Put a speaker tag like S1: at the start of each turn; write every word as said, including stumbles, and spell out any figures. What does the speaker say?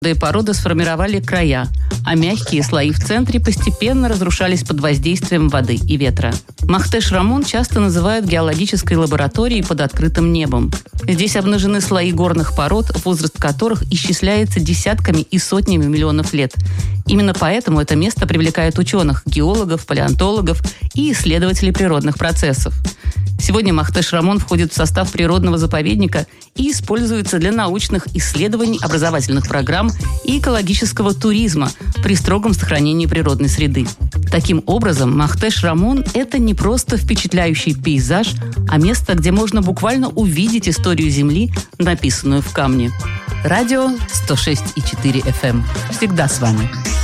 S1: Толстые породы сформировали края, а мягкие слои в центре постепенно разрушались под воздействием воды и ветра. Махтеш-Рамон часто называют геологической лабораторией под открытым небом. Здесь обнажены слои горных пород, возраст которых исчисляется десятками и сотнями миллионов лет. Именно поэтому это место привлекает ученых, геологов, палеонтологов и исследователей природных процессов. Сегодня Махтеш-Рамон входит в состав природного заповедника и используется для научных исследований, образовательных программ и экологического туризма при строгом сохранении природной среды. Таким образом, Махтеш-Рамон – это не просто впечатляющий пейзаж, а место, где можно буквально увидеть историю Земли, написанную в камне. Радио сто шесть и четыре эф эм. Всегда с вами.